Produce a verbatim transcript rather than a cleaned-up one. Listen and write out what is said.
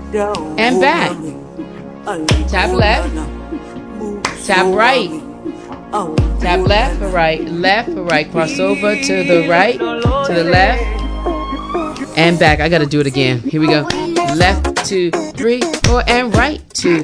and back. Tap left, tap right, tap left for right, left for right, cross over to the right, to the left, and back. I gotta do it again. Here we go. Left, two, three, four, and right, two,